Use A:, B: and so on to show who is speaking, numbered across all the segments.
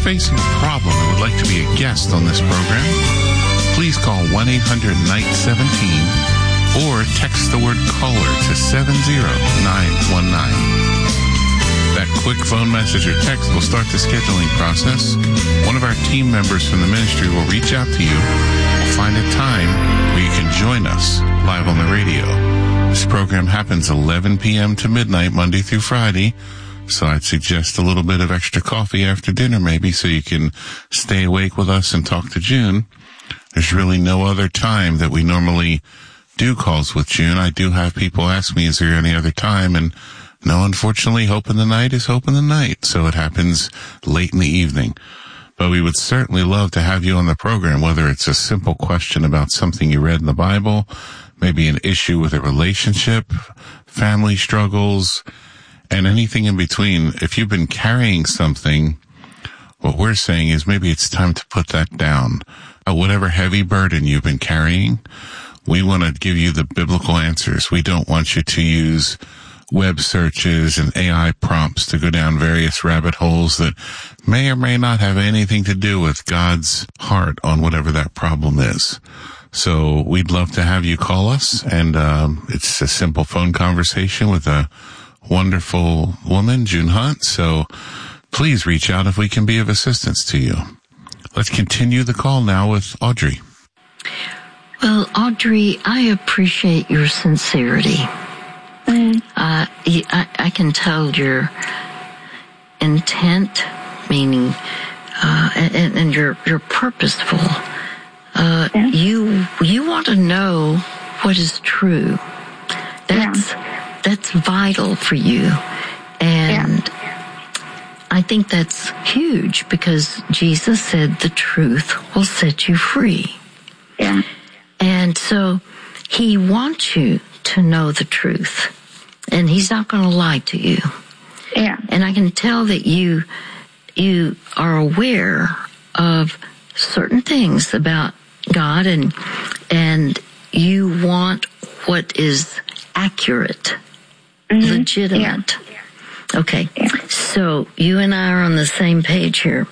A: facing a problem and would like to be a guest on this program, please call 1-800-NIGHT-17 or text the word caller to 70919. That quick phone message or text will start the scheduling process. One of our team members from the ministry will reach out to you. We'll find a time where you can join us live on the radio. This program happens 11 p.m. to midnight, Monday through Friday. So I'd suggest a little bit of extra coffee after dinner maybe so you can stay awake with us and talk to June. There's really no other time that we normally do calls with June. I do have people ask me, is there any other time? And no, unfortunately, Hope in the Night is Hope in the Night. So it happens late in the evening. But we would certainly love to have you on the program, whether it's a simple question about something you read in the Bible, maybe an issue with a relationship, family struggles, and anything in between. If you've been carrying something, what we're saying is maybe it's time to put that down. Whatever heavy burden you've been carrying, we want to give you the biblical answers. We don't want you to use web searches and AI prompts to go down various rabbit holes that may or may not have anything to do with God's heart on whatever that problem is. So we'd love to have you call us, and it's a simple phone conversation with a wonderful woman, June Hunt. So please reach out if we can be of assistance to you. Let's continue the call now with Audrey.
B: Well, Audrey, I appreciate your sincerity. I can tell your intent, meaning, and you're purposeful. You want to know what is true. That's vital for you. And I think that's huge because Jesus said the truth will set you free.
C: Yeah.
B: And so he wants you to know the truth. And he's not going to lie to you.
C: Yeah.
B: And I can tell that you are aware of certain things about God, and you want what is accurate, legitimate.
C: Yeah.
B: Okay. Yeah. So you and I are on the same page here.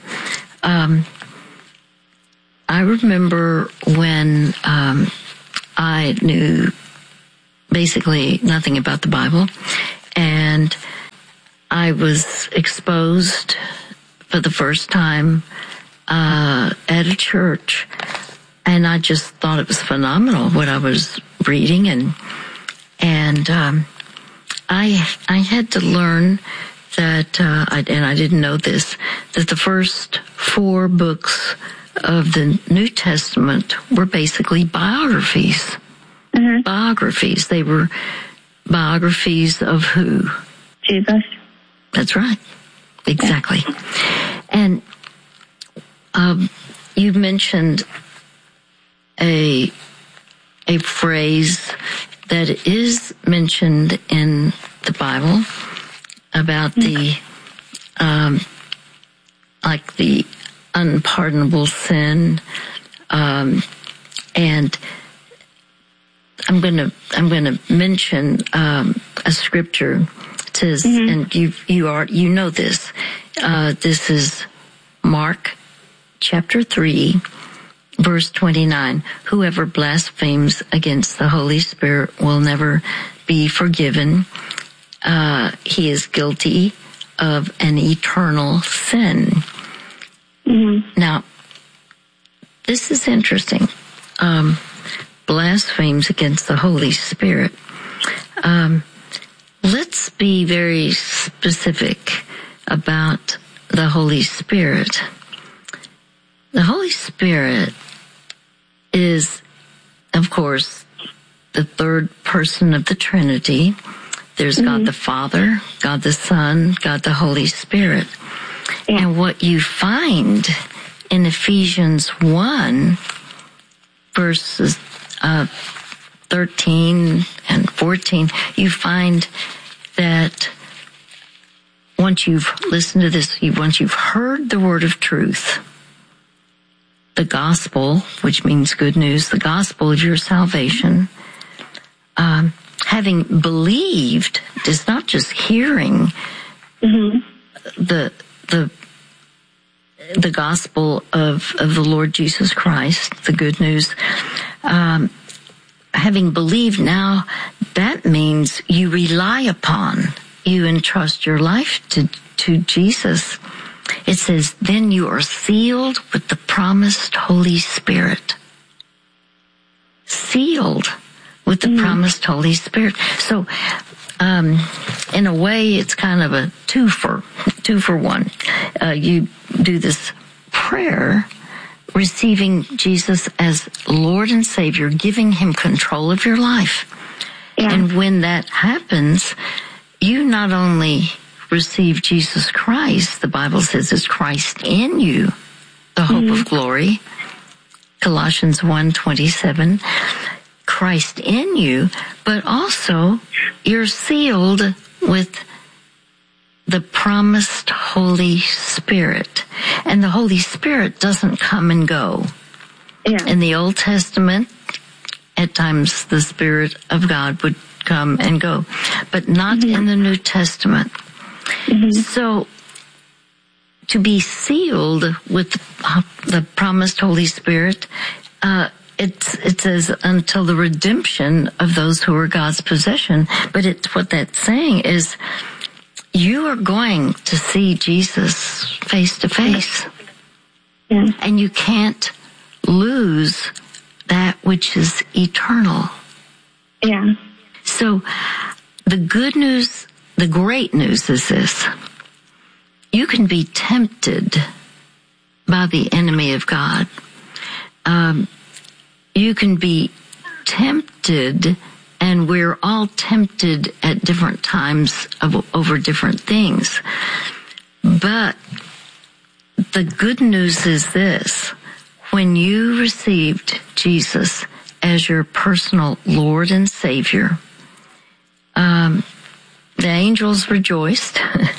B: I remember when I knew basically nothing about the Bible, and I was exposed for the first time at a church, and I just thought it was phenomenal what I was reading, and I had to learn that, and I didn't know this, that the first 4 books of the New Testament were basically biographies.
C: Mm-hmm.
B: Biographies. They were biographies of who?
C: Jesus.
B: That's right. Exactly. Yeah. And you mentioned a phrase that is mentioned in the Bible about the like the unpardonable sin, and I'm going to mention a scripture. It says, and you know this. This is Mark chapter 3, verse 29. Whoever blasphemes against the Holy Spirit will never be forgiven. He is guilty of an eternal sin. Mm-hmm. Now, this is interesting. Blasphemes against the Holy Spirit. Let's be very specific about the Holy Spirit. The Holy Spirit is, of course, the third person of the Trinity. There's God the Father, God the Son, God the Holy Spirit. Yeah. And what you find in Ephesians 1, verses 13 and 14, you find that once you've listened to this, once you've heard the word of truth, the gospel, which means good news, the gospel of your salvation, having believed is not just hearing the the gospel of the Lord Jesus Christ, the good news. Having believed now, that means you rely upon, you entrust your life to Jesus. It says, then you are sealed with the promised Holy Spirit. Sealed with the promised Holy Spirit. So, in a way, it's kind of a two for one. You do this prayer, receiving Jesus as Lord and Savior, giving him control of your life.
C: Yeah.
B: And when that happens, you not only receive Jesus Christ, the Bible says it's Christ in you, the hope of glory, Colossians 1:27, Christ in you, but also you're sealed with the promised Holy Spirit. And the Holy Spirit doesn't come and go.
C: Yeah.
B: In the Old Testament, at times the Spirit of God would come and go, but not in the New Testament. So, to be sealed with the promised Holy Spirit, it says until the redemption of those who are God's possession. But what that's saying is, you are going to see Jesus face to face.
C: Yeah.
B: And you can't lose that which is eternal.
C: Yeah.
B: So the good news, the great news is this. You can be tempted by the enemy of God. You can be tempted, and we're all tempted at different times over different things. But the good news is this. When you received Jesus as your personal Lord and Savior, the angels rejoiced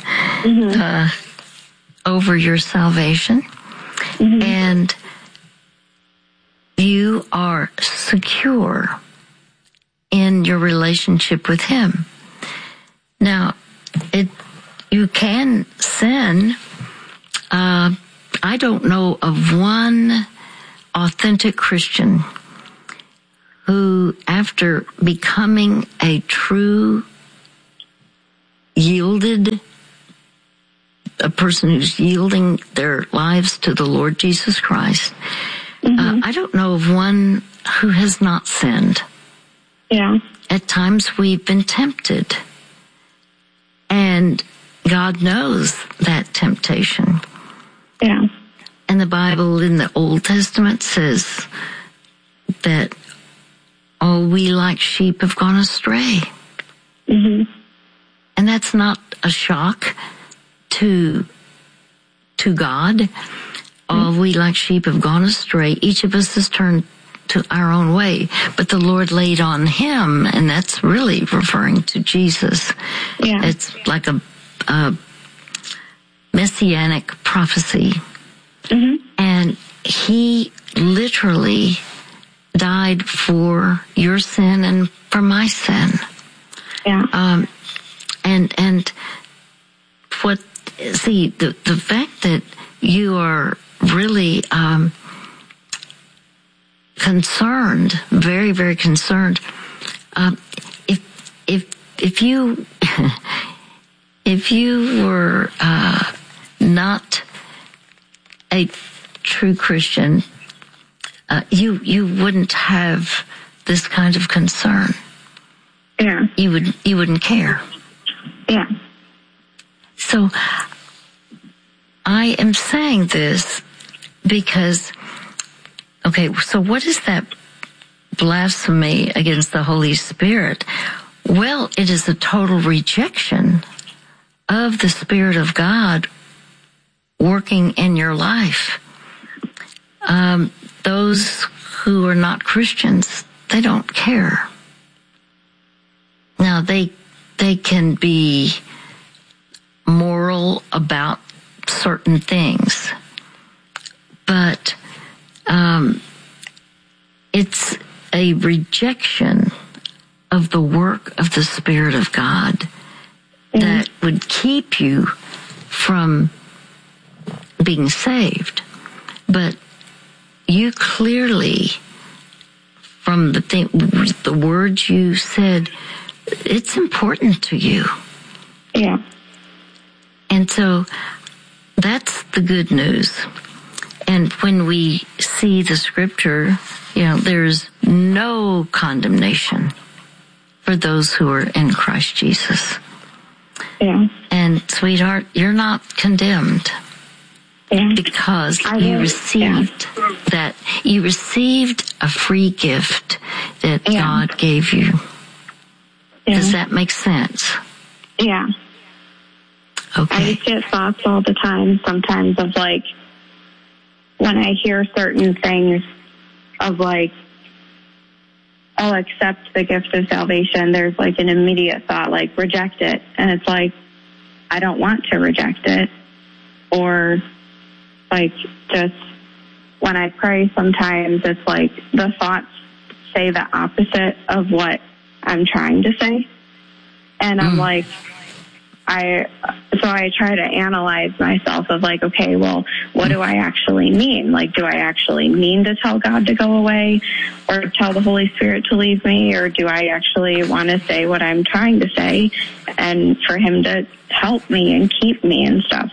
B: over your salvation, and you are secure in your relationship with Him. Now, you can sin. I don't know of one authentic Christian who, after becoming a true a person who's yielding their lives to the Lord Jesus Christ, I don't know of one who has not sinned.
C: Yeah.
B: At times we've been tempted, and God knows that temptation.
C: Yeah.
B: And the Bible in the Old Testament says that all we like sheep have gone astray. And that's not a shock to God. All we like sheep have gone astray. Each of us has turned to our own way, but the Lord laid on Him, and that's really referring to Jesus.
C: Yeah.
B: It's like a messianic prophecy. And He literally died for your sin and for my sin.
C: Yeah.
B: And the fact that you are really concerned, very, very concerned. If you were not a true Christian, you wouldn't have this kind of concern.
C: Yeah.
B: You wouldn't care.
C: Yeah.
B: So I am saying this because, okay, so what is that blasphemy against the Holy Spirit? Well, it is a total rejection of the Spirit of God working in your life. Those who are not Christians, they don't care. Now, they can be moral about certain things, but it's a rejection of the work of the Spirit of God that would keep you from being saved. But you clearly, from the words you said, it's important to you.
C: Yeah.
B: And so that's the good news. And when we see the scripture, there's no condemnation for those who are in Christ Jesus.
C: Yeah.
B: And sweetheart, you're not condemned.
C: Yeah.
B: Because you received that. You received a free gift that God gave you. Yeah. Does that make sense?
C: Yeah.
B: Okay.
C: I just get thoughts all the time, sometimes, of like, when I hear certain things of like, I'll accept the gift of salvation, there's like an immediate thought, like, reject it. And it's like, I don't want to reject it. Or like, just when I pray sometimes, it's like the thoughts say the opposite of what I'm trying to say. And I'm like, so I try to analyze myself of like, okay, well, what do I actually mean? Like, do I actually mean to tell God to go away or tell the Holy Spirit to leave me? Or do I actually want to say what I'm trying to say and for him to help me and keep me and stuff?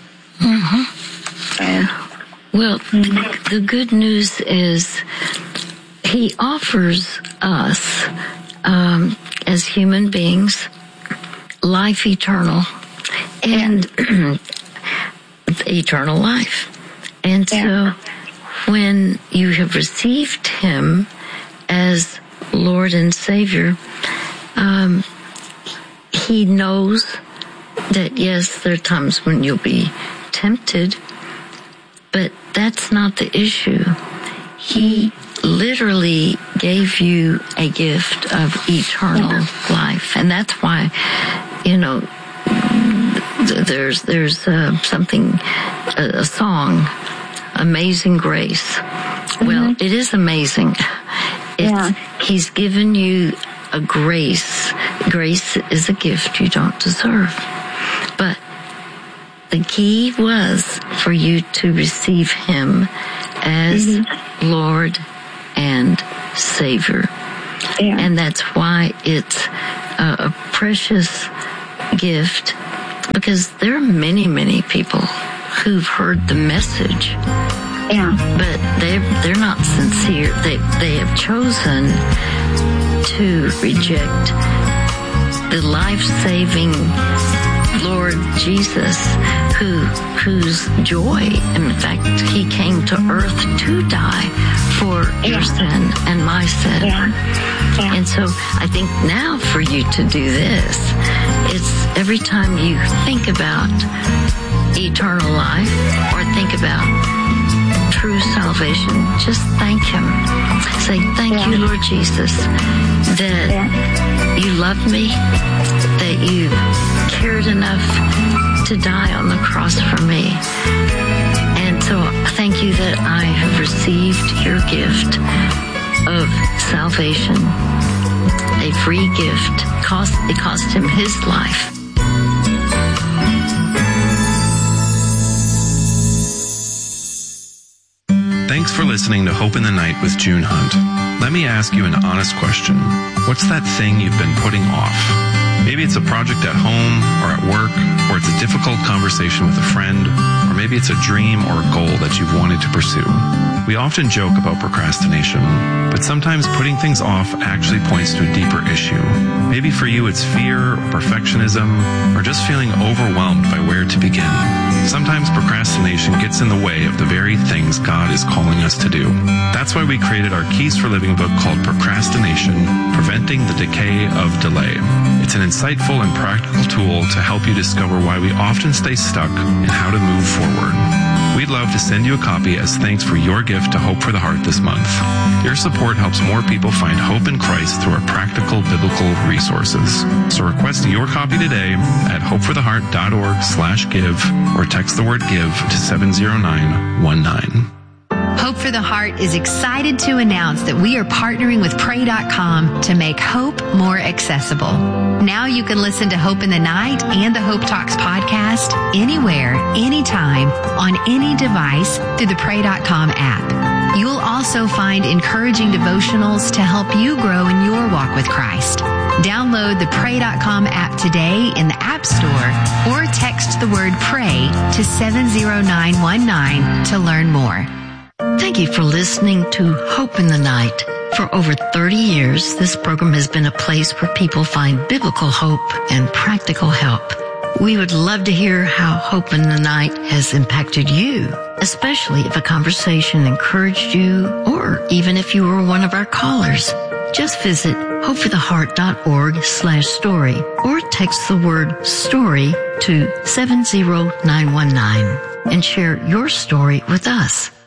B: Well, the good news is he offers us, as human beings, life eternal and eternal life. And so when you have received him as Lord and Savior, he knows that, yes, there are times when you'll be tempted, but that's not the issue. He literally gave you a gift of eternal life. And that's why, there's something, a song, Amazing Grace. Well, it is amazing. He's given you a grace. Grace is a gift you don't deserve. But the key was for you to receive him as Lord and Savior. And that's why it's a precious gift, because there are many, many people who've heard the message, but they're not sincere. They have chosen to reject the life-saving Lord Jesus, whose joy, in fact, he came to earth to die for your sin and my sin. And so I think now for you to do this, it's every time you think about eternal life or think about true salvation, just thank him. Say, thank you, Lord Jesus, that you love me, that you cared enough to die on the cross for me. And so thank you that I have received your gift of salvation, a free gift. It cost him his life.
D: Thanks for listening to Hope in the Night with June Hunt. Let me ask you an honest question. What's that thing you've been putting off? Maybe it's a project at home or at work, or it's a difficult conversation with a friend, or maybe it's a dream or a goal that you've wanted to pursue. We often joke about procrastination, but sometimes putting things off actually points to a deeper issue. Maybe for you it's fear or perfectionism, or just feeling overwhelmed by where to begin. Sometimes procrastination gets in the way of the very things God is calling us to do. That's why we created our Keys for Living book called Procrastination, Preventing the Decay of Delay. It's an insightful and practical tool to help you discover why we often stay stuck and how to move forward. We'd love to send you a copy as thanks for your gift to Hope for the Heart this month. Your support helps more people find hope in Christ through our practical biblical resources. So request your copy today at hopefortheheart.org/give or text the word give to 70919.
E: Hope for for the Heart is excited to announce that we are partnering with Pray.com to make hope more accessible. Now you can listen to Hope in the Night and the Hope Talks podcast anywhere, anytime, on any device through the Pray.com app. You'll also find encouraging devotionals to help you grow in your walk with Christ. Download the Pray.com app today in the App Store or text the word PRAY to 70919 to learn more.
B: Thank you for listening to Hope in the Night. For over 30 years, this program has been a place where people find biblical hope and practical help. We would love to hear how Hope in the Night has impacted you, especially if a conversation encouraged you or even if you were one of our callers. Just visit hopefortheheart.org/story or text the word story to 70919 and share your story with us.